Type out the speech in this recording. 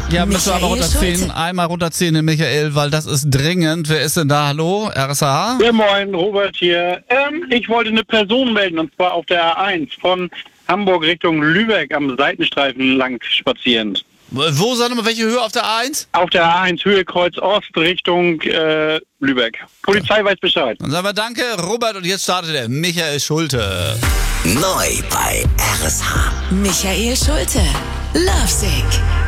Ja, müssen wir aber Michael runterziehen. Schulte. Einmal runterziehen, den Michael, weil das ist dringend. Wer ist denn da? Hallo? RSH? Ja, moin, Robert hier. Ich wollte eine Person melden, und zwar auf der A1 von Hamburg Richtung Lübeck am Seitenstreifen lang spazierend. Wo, sag mal, welche Höhe auf der A1? Auf der A1 Höhe Kreuz Ost Richtung Lübeck. Polizei weiß Bescheid. Dann sagen wir danke, Robert, und jetzt startet der Michael Schulte. Neu bei RSH. Michael Schulte. Lovesick.